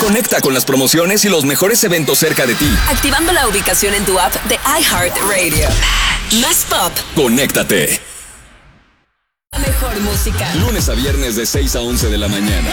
Conecta con las promociones y los mejores eventos cerca de ti. Activando la ubicación en tu app de iHeartRadio. Más pop. Conéctate. La mejor música. Lunes a viernes de 6 a 11 de la mañana.